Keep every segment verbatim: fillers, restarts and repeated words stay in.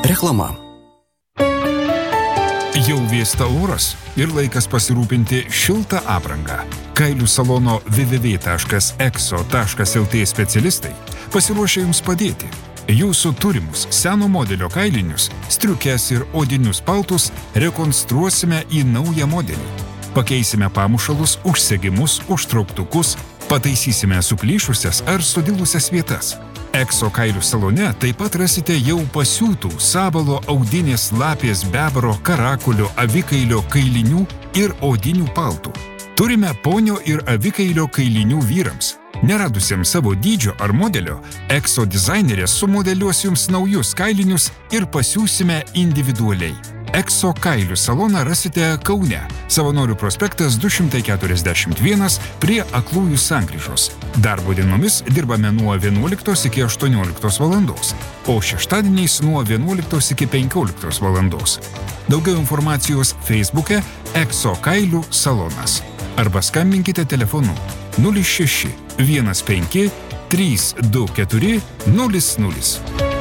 Reklama. Jau vėsta oras ir laikas pasirūpinti šiltą aprangą. Kailių salono w w w taškas exo taškas l t specialistai pasiruošia jums padėti. Jūsų turimus seno modelio kailinius, striukes ir odinius paltus rekonstruosime į naują modelį. Pakeisime pamušalus, užsegimus, užtrauktukus, pataisysime suplyšusias ar sudilusias vietas. Exo kailių salone taip pat rasite jau pasiūtų sabalo, audinės, lapės, bebro, karakulio, avikailio kailinių ir odinių paltų. Turime ponio ir avikailio kailinių vyrams. Neradusiems savo dydžio ar modelio, Exo dizainerės sumodeliuos jums naujus kailinius ir pasiūsime individualiai. Exo kailių saloną rasite Kaune, Savanorių prospektas du šimtai keturiasdešimt vienas prie Aklųjų sankryžos. Darbo dienomis dirbame nuo vienuoliktos iki aštuonioliktos valandos, o šeštadieniais nuo vienuoliktos iki penkioliktos valandos. Daugiau informacijos Facebook'e Exo kailių salonas. Arba skambinkite telefonu nulis šeši vienas penki trys du keturi nulis nulis.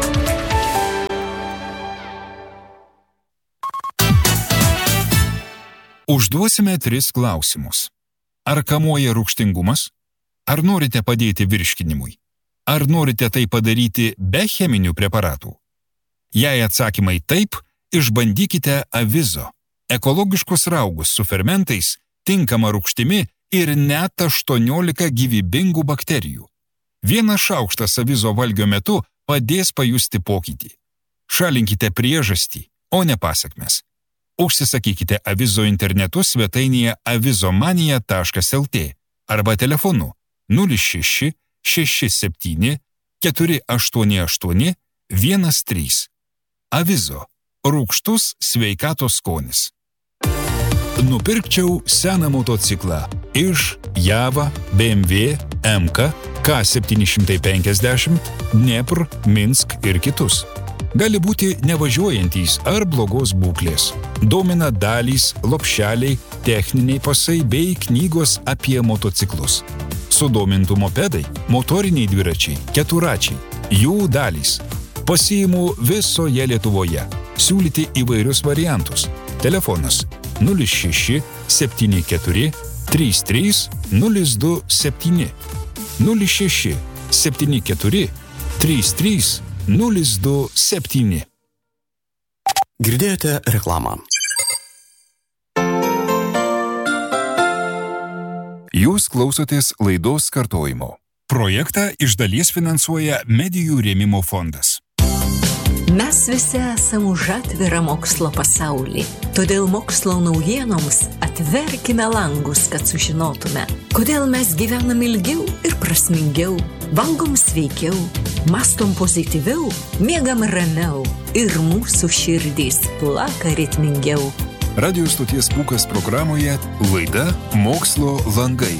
Užduosime tris klausimus. Ar kamuoja rūgštingumas? Ar norite padėti virškinimui? Ar norite tai padaryti be cheminių preparatų? Jei atsakymai taip, išbandykite Avizo. Ekologiškus raugus su fermentais, tinkama rūgštimi ir net aštuoniolika gyvybingų bakterijų. Vienas šaukštas Avizo valgio metu padės pajusti pokytį. Šalinkite priežastį, o ne pasekmes. Užsisakykite Avizo internetu svetainėje avizomanija taškas l t arba telefonu nulis šeši šeši septyni keturi aštuoni aštuoni vienas trys. Avizo. Rūgštus sveikatos skonis. Nupirkčiau seną motociklą iš Java, B M W, M K, K septyni šimtai penkiasdešimt, Dnepr, Minsk ir kitus. Gali būti nevažiuojantys ar blogos būklės. Domina dalys, lopšeliai, techniniai pasai bei knygos apie motociklus. Sudomintų mopedai, motoriniai dviračiai, keturačiai, jų dalys. Pasiimu visoje Lietuvoje. Siūlyti įvairius variantus. Telefonas nulis šeši septyni keturi trys trys nulis du septyni nulis šeši septyni keturi trys trys nulis du septyni. Girdėjote reklamą. Jūs klausotės laidos kartojimo. Projektą iš dalies finansuoja Medijų rėmimo fondas. Mes visi esame už atvirą mokslo pasaulį. Todėl mokslo naujienoms atverkime langus, kad sužinotume, kodėl mes gyvenam ilgiau ir prasmingiau, valgom sveikiau, mastom pozityviau, miegam ramiau ir mūsų širdys plaka ritmingiau. Radio stoties Pūkas programoje laida Mokslo langai.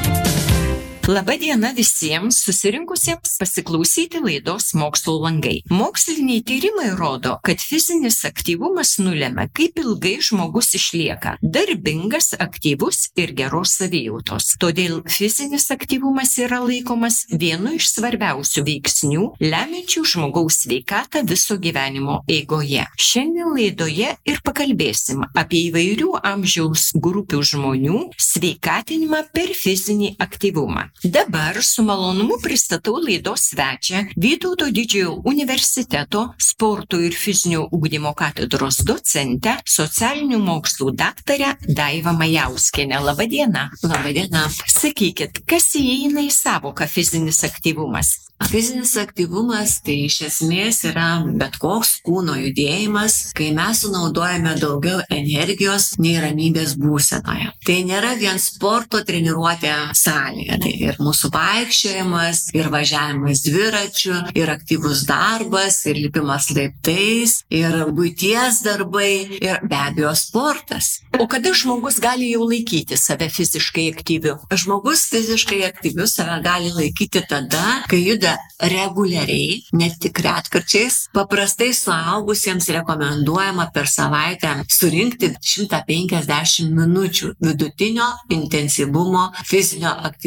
Labą dieną visiems susirinkusiems pasiklausyti laidos Mokslo langai. Moksliniai tyrimai rodo, kad fizinis aktyvumas nulemia, kaip ilgai žmogus išlieka darbingas, aktyvus ir geros savijautos. Todėl fizinis aktyvumas yra laikomas vienu iš svarbiausių veiksnių, lemiančių žmogaus sveikatą viso gyvenimo eigoje. Šiandien laidoje ir pakalbėsim apie įvairių amžiaus grupių žmonių sveikatinimą per fizinį aktyvumą. Dabar su malonumu pristatau laidos svečią Vytauto Didžiojo universiteto sporto ir fizinio ugdymo katedros docentę, socialinių mokslų daktarę Daivą Majauskienę. Labą dieną. Labą dieną. Sakykit, kas įeina į savoką fizinis aktyvumas? Fizinis aktyvumas tai iš esmės yra bet koks kūno judėjimas, kai mes sunaudojame daugiau energijos nei ramybės būsenoje. Tai nėra vien sporto treniruotė salėje, tai ir mūsų vaikščiojimas, ir važiavimas dviračiu, ir aktyvus darbas, ir lipimas laiptais, ir buities darbai, ir be abejo sportas. O kada žmogus gali jau laikyti save fiziškai aktyviu? Žmogus fiziškai aktyviu save gali laikyti tada, kai juda reguliariai, ne tik retkarčiais. Paprastai suaugusiems rekomenduojama per savaitę surinkti šimtą penkiasdešimt minučių vidutinio intensyvumo fizinio aktyvumo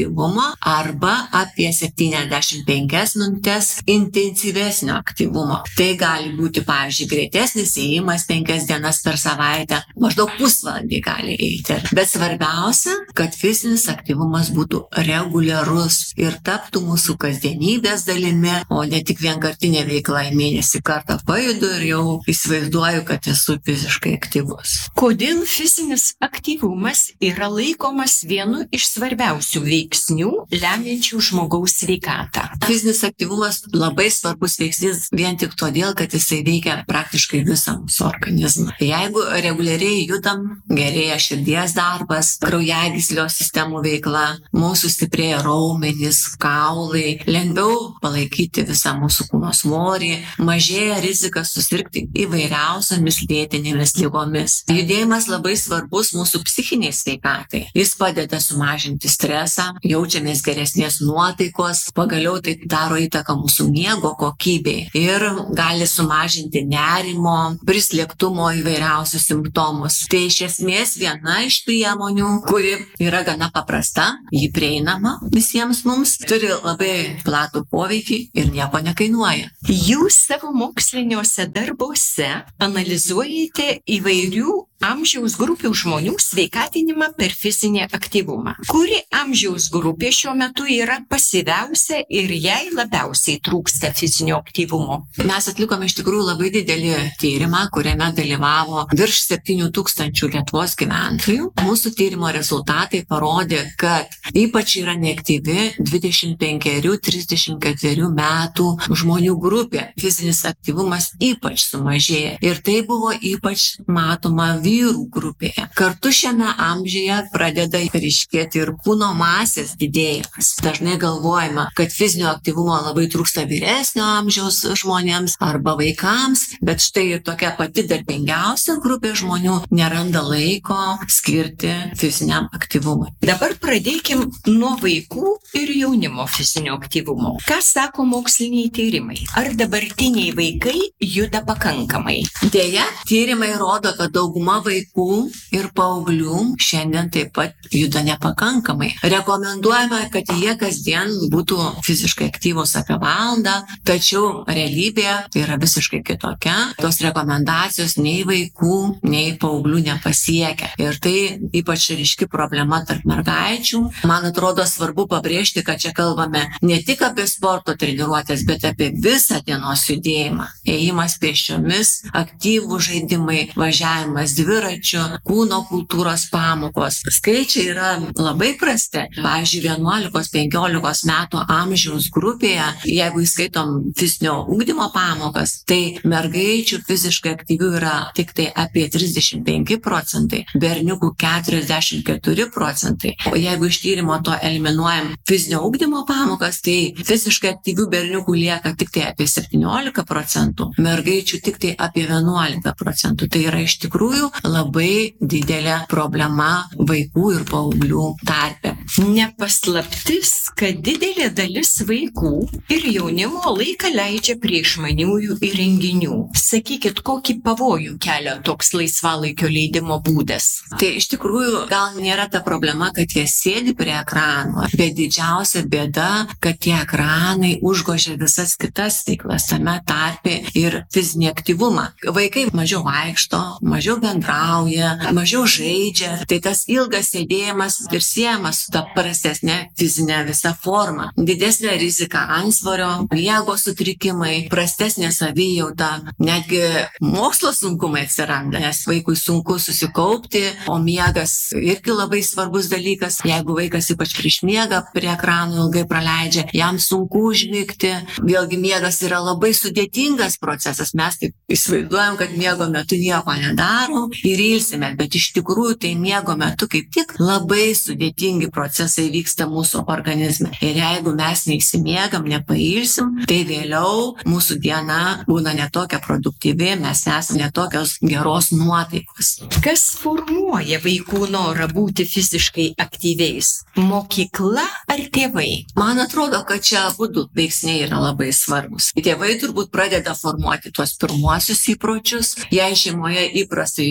arba apie septyniasdešimt penkias minutės intensyvesnio aktyvumo. Tai gali būti, pavyzdžiui, greitesnis ėjimas penkias dienas per savaitę, maždaug pusvalandį gali eiti. Bet svarbiausia, kad fizinis aktyvumas būtų reguliarus ir taptų mūsų kasdienybės dalimi, o ne tik vienkartinė veikla, į mėnesį kartą pajudu ir jau įsivaizduoju, kad esu fiziškai aktyvus. Kodėl fizinis aktyvumas yra laikomas vienu iš svarbiausių veiksnių lemiančių žmogaus sveikatą? Fizinis aktyvumas labai svarbus veiksnys vien tik todėl, kad jisai veikia praktiškai visą mūsų organizmą. Jeigu reguliariai judam, gerėja širdies darbas, kraujagyslių sistemų veikla, mūsų stiprėja raumenys, kaulai, lengviau palaikyti visą mūsų kūno svorį, mažėja rizika susirgti įvairiausiamis lėtinėmis ligomis. Judėjimas labai svarbus mūsų psichiniai sveikatai. Jis padeda sumažinti stresą, jaučiamės geresnės nuotaikos, pagaliau tai daro įtaką mūsų miego kokybei ir gali sumažinti nerimo, prislėgtumo įvairiausius simptomus. Tai iš esmės viena iš priemonių, kuri yra gana paprasta, ji prieinama visiems mums, turi labai platų poveikį ir nieko nekainuoja. Jūs savo moksliniuose darbuose analizuojate įvairių amžiaus grupių žmonių sveikatinimą per fizinį aktyvumą. Kuri amžiaus grupė šiuo metu yra pasyviausia ir jai labiausiai trūksta fizinio aktyvumo? Mes atlikome iš tikrųjų labai didelį tyrimą, kuriame dalyvavo virš septynių tūkstančių Lietuvos gyventojų. Mūsų tyrimo rezultatai parodė, kad ypač yra neaktyvi dvidešimt penkerių trisdešimt ketverių metų žmonių grupė. Fizinis aktyvumas ypač sumažėja ir tai buvo ypač matoma vyrų grupėje. Kartu šiame amžiuje pradeda ryškėti ir kūno masės didėjimas. Dažnai galvojama, kad fizinio aktyvumo labai trūksta vyresnio amžiaus žmonėms arba vaikams, bet štai tokia pati darbingiausia grupė žmonių neranda laiko skirti fiziniam aktyvumui. Dabar pradėkim nuo vaikų ir jaunimo fizinio aktyvumo. Ką sako moksliniai tyrimai? Ar dabartiniai vaikai juda pakankamai? Deja, tyrimai rodo, kad dauguma vaikų ir paauglių šiandien taip pat juda nepakankamai. Rekomenduojama, kad jie kasdien būtų fiziškai aktyvūs apie valandą, tačiau realybė yra visiškai kitokia. Tos rekomendacijos nei vaikų, nei paauglių nepasiekia. Ir tai ypač ryški problema tarp mergaičių. Man atrodo svarbu pabrėžti, kad čia kalbame ne tik apie sporto treniruotės, bet apie visą dienos judėjimą. Ėjimas pėsčiomis, aktyvų žaidimai, važiavimas dviračiu, kūno kultūros pamokos. Skaičiai yra labai prasti. Pavyzdžiui, vienuolikos penkiolikos metų amžiaus grupėje, jeigu įskaitom fizinio ugdymo pamokas, tai mergaičių fiziškai aktyvių yra tik tai apie trisdešimt penki procentai, berniukų keturiasdešimt keturi procentai. O jeigu iš tyrimo to eliminuojam fizinio ugdymo pamokas, tai fiziškai aktyvių berniukų lieka tik tai apie septyniolika procentų, mergaičių tik tai apie vienuolika procentų. Tai yra iš tikrųjų labai didelė problema vaikų ir paauglių tarpe. Nepaslaptis, kad didelė dalis vaikų ir jaunimo laiką leidžia prie išmaniųjų įrenginių. Sakykit, kokį pavojų kelia toks laisvalaikio leidimo būdas? Tai iš tikrųjų gal nėra ta problema, kad jie sėdi prie ekranų, bet didžiausia bėda, kad tie ekranai užgožia visas kitas veiklas, tame tarpe ir fizinį aktyvumą. Vaikai mažiau vaikšto, mažiau bendrauja, mažiau žaidžia, tai tas ilgas sėdėjimas ir siejamas su ta prastesnė fizinė visa forma. Didesnė rizika antsvorio, miego sutrikimai, prastesnė savijauta, netgi mokslo sunkumai atsiranda, nes vaikui sunku susikaupti, o miegas irgi labai svarbus dalykas. Jeigu vaikas ypač prieš miegą prie ekranų ilgai praleidžia, jam sunku užmigti. Vėlgi miegas yra labai sudėtingas procesas. Mes taip įsivaizduojam, kad miego metu nieko nedarom ir ilsime, bet iš tikrųjų tai miego metu kaip tik labai sudėtingi procesai vyksta mūsų organizme. Ir jeigu mes neįsimiegam, nepailsim, tai vėliau mūsų diena būna netokia produktyvi, mes esame netokios geros nuotaikos. Kas formuoja vaikų norą būti fiziškai aktyviais? Mokykla ar tėvai? Man atrodo, kad čia abudu veiksniai yra labai svarbus. Tėvai turbūt pradeda formuoti tuos pirmuosius įpročius. Jei šeimoje įprasta judėti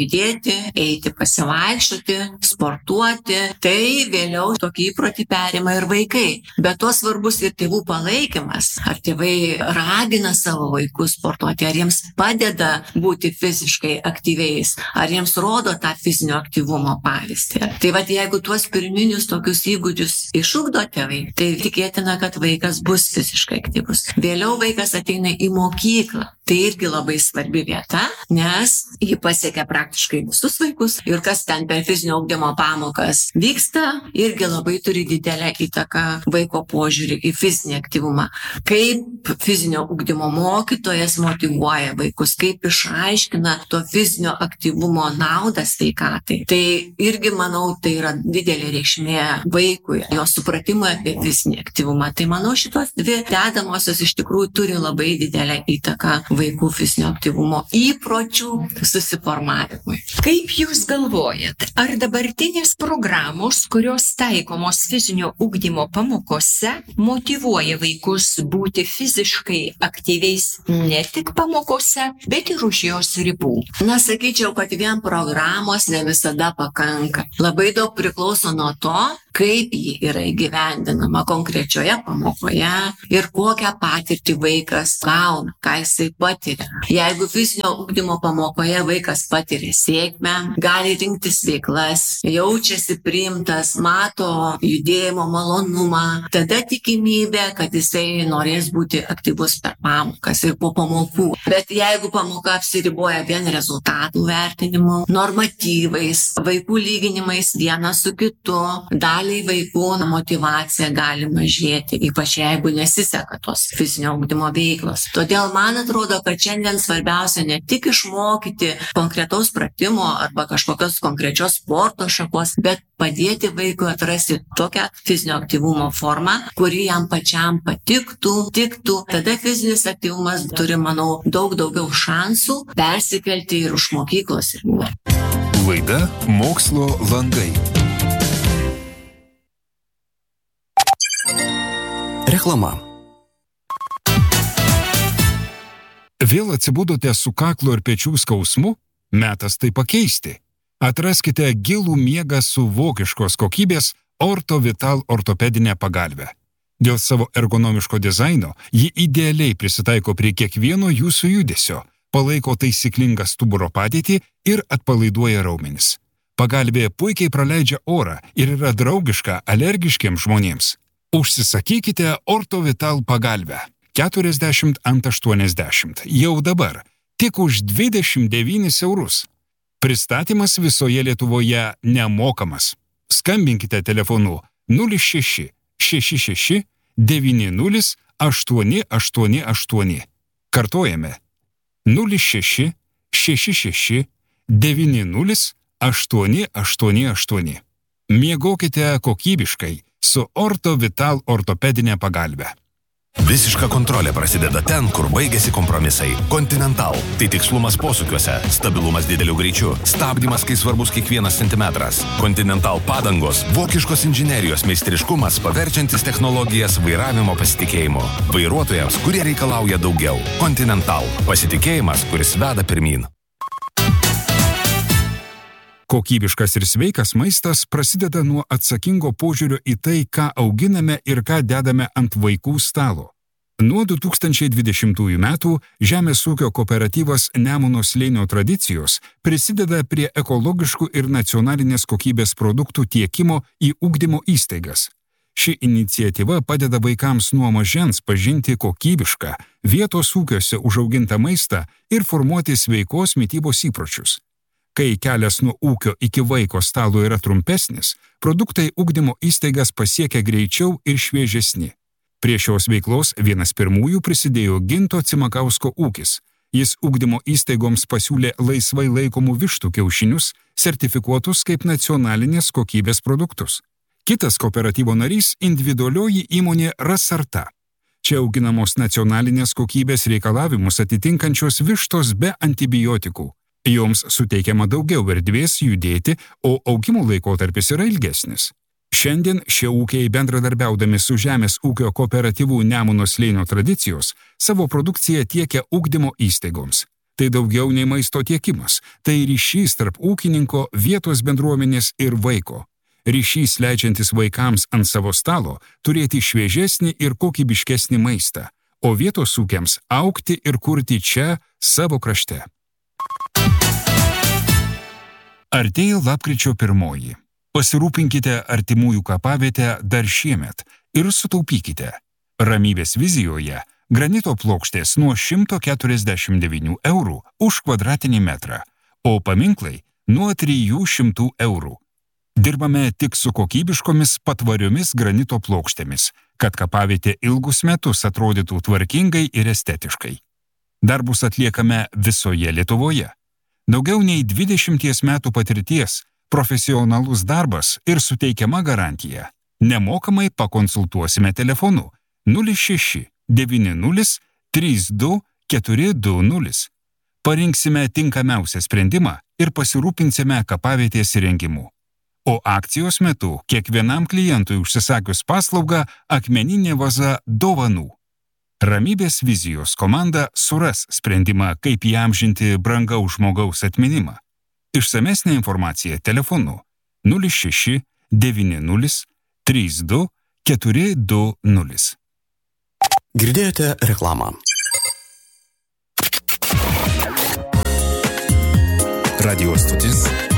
judėti, eiti pasivaikščioti, sportuoti, tai vėliau tokį įprotį perima ir vaikai. Bet to svarbus ir tėvų palaikymas. Ar tėvai ragina savo vaikus sportuoti, ar jiems padeda būti fiziškai aktyviais, ar jiems rodo tą fizinio aktyvumo pavyzdį. Tai vad, jeigu tuos pirminius tokius įgūdžius išugdo tėvai, tai tikėtina, kad vaikas bus fiziškai aktyvus. Vėliau vaikas ateina į mokyklą. Tai irgi labai svarbi vieta, nes ji pasiekia praktiškai visus vaikus ir kas ten per fizinio ugdymo pamokas vyksta, irgi labai turi didelę įtaką vaiko požiūrį į fizinį aktyvumą. Kaip fizinio ugdymo mokytojas motyvuoja vaikus, kaip išaiškina to fizinio aktyvumo naudą sveikatai. Tai irgi, manau, tai yra didelė reikšmė vaikui, jo supratimui apie fizinį aktyvumą. Tai manau, šitos dvi dedamosios iš tikrųjų turi labai didelę įtaką vaikų fizinio aktyvumo įpročių susiformavimui. Kaip jūs galvojat, ar dabartinės programos, kurios taikomos fizinio ugdymo pamokose, motyvuoja vaikus būti fiziškai aktyviais ne tik pamokose, bet ir už jos ribų? Na, sakyčiau, kad vien programos ne visada pakanka. Labai daug priklauso nuo to, kaip ji yra įgyvendinama konkrečioje pamokoje ir kokią patirtį vaikas gauna, ką jisai patiria. Jeigu fizinio ugdymo pamokoje vaikas patiria sėkmę, gali rinktis veiklas, jaučiasi priimtas, mato judėjimo malonumą, tada tikimybė, kad jisai norės būti aktyvus per pamokas ir po pamokų. Bet jeigu pamoka apsiriboja vien rezultatų vertinimu, normatyvais, vaikų lyginimais vienas su kitu, daliai vaikų motyvacija gali mažėti, ypač jeigu nesiseka tos fizinio ugdymo veiklos. Todėl man atrodo, kad šiandien svarbiausia ne tik išmokyti konkretaus pratimo arba kažkokios konkrečios sporto šakos, bet padėti vaikui atrasti tokią fizinio aktyvumo formą, kuri jam pačiam patiktų, tiktų. Tada fizinis aktyvumas turi, manau, daug daugiau šansų persikelti ir už mokyklos ribų. Laida Mokslo langai. Reklama. Vėl atsibudote su kaklo ir pečių skausmu? Metas tai pakeisti. Atraskite gilų miegą su vokiškos kokybės Orto Vital ortopedinę pagalvę. Dėl savo ergonomiško dizaino ji idealiai prisitaiko prie kiekvieno jūsų judesio, palaiko taisyklingą stuburo padėtį ir atpalaiduoja raumenis. Pagalvė puikiai praleidžia orą ir yra draugiška alergiškiems žmonėms. Užsisakykite Orto Vital pagalvę keturiasdešimt ant aštuoniasdešimt jau dabar, tik už dvidešimt devynis eurus. Pristatymas visoje Lietuvoje nemokamas. Skambinkite telefonu nulis šeši šeši šeši devyni nulis aštuoni aštuoni aštuoni. Kartojame nulis šeši šeši šeši devyni nulis aštuoni aštuoni aštuoni. Miegokite kokybiškai su Orto Vital ortopedinė pagalvė. Visiška kontrolė prasideda ten, kur baigėsi kompromisai. Continental – tai tikslumas posūkiuose, stabilumas dideliu greičiu, stabdymas, kai svarbus kiekvienas centimetras. Continental padangos – vokiškos inžinerijos meistriškumas, paverčiantis technologijas vairavimo pasitikėjimu. Vairuotojams, kurie reikalauja daugiau. Continental – pasitikėjimas, kuris veda pirmyn. Kokybiškas ir sveikas maistas prasideda nuo atsakingo požiūrio į tai, ką auginame ir ką dedame ant vaikų stalo. Nuo du tūkstančiai dvidešimtųjų metų Žemės ūkio kooperatyvas Nemuno slėnio tradicijos prisideda prie ekologiškų ir nacionalinės kokybės produktų tiekimo į ugdymo įstaigas. Ši iniciatyva padeda vaikams nuo mažens pažinti kokybišką, vietos ūkiuose užaugintą maistą ir formuoti sveikos mitybos įpročius. Kai kelias nuo ūkio iki vaiko stalo yra trumpesnis, produktai ugdymo įstaigas pasiekia greičiau ir šviežesni. Prie šios veiklos vienas pirmųjų prisidėjo Ginto Cimakausko ūkis. Jis ugdymo įstaigoms pasiūlė laisvai laikomų vištų kiaušinius, sertifikuotus kaip nacionalinės kokybės produktus. Kitas kooperatyvo narys – individualioji įmonė Rasarta. Čia auginamos nacionalinės kokybės reikalavimus atitinkančios vištos be antibiotikų. Joms suteikiama daugiau erdvės judėti, o augimo laikotarpis yra ilgesnis. Šiandien šie ūkiai bendradarbiaudami su Žemės ūkio kooperatyvų Nemuno slėnio tradicijos savo produkciją tiekia ugdymo įstaigoms. tai daugiau nei maisto tiekimas, tai ryšys tarp ūkininko, vietos bendruomenės ir vaiko. Ryšys leidžiantis vaikams ant savo stalo turėti šviežesnį ir kokybiškesnį maistą, o vietos ūkiams augti ir kurti čia, savo krašte. Artėja lapkričio pirmoji. Pasirūpinkite artimųjų kapavietę dar šiemet ir sutaupykite. Ramybės vizijoje granito plokštės nuo šimto keturiasdešimt devynių eurų už kvadratinį metrą, o paminklai nuo trijų šimtų eurų. Dirbame tik su kokybiškomis patvariomis granito plokštėmis, kad kapavietė ilgus metus atrodytų tvarkingai ir estetiškai. Darbus atliekame visoje Lietuvoje. Daugiau nei dvidešimties metų patirties, profesionalus darbas ir suteikiama garantija. Nemokamai pakonsultuosime telefonu nulis šeši devyni nulis trys du keturi du nulis. Parinksime tinkamiausią sprendimą ir pasirūpinsime kapavietės įrengimu. O akcijos metu kiekvienam klientui užsisakius paslaugą akmeninė vaza dovanų. Ramybės vizijos komanda suras sprendimą, kaip įamžinti brangaus žmogaus atminimą. Išsamesnė informacija telefonu nulis šeši devyni nulis trys du keturi du nulis. Girdėjote reklamą. Radio stotis